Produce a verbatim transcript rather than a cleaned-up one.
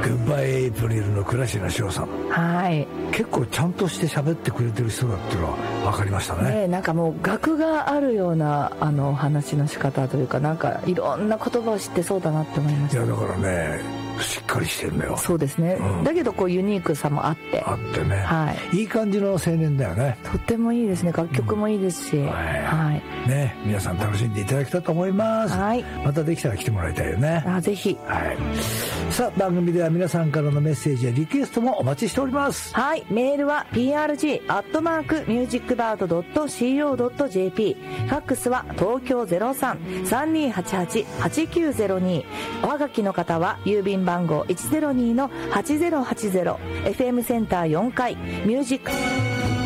グッバイエイプリルの倉科翔さん、 はい、 結構ちゃんとして喋ってくれてる人だっていうのは分かりましたね。 ね、なんかもう学があるようなあの話の仕方というか、なんかいろんな言葉を知ってそうだなって思いました。 いやだからねしっかりしてるのよ。 そうですね、うん、だけどこうユニークさもあってあってね、 はい、 いい感じの青年だよね。 とってもいいですね。楽曲もいいですし、うん、はい、はい、 ね、皆さん楽しんでいただきたいと思います、はい、またできたら来てもらいたいよね。 あ、ぜひ、 はい、さあ番組では皆さんからのメッセージやリクエストもお待ちしております。 はい、メールは ピーアールジー アットマーク ミュージックバード ドット シーオー ドット ジェーピー、 ファックスは東京 ゼロさん さんにーはちはち はちきゅうゼロに、おはがきの方は郵便番号 いちゼロにのはちゼロはちゼロ、 エフエム センターよんかいミュージック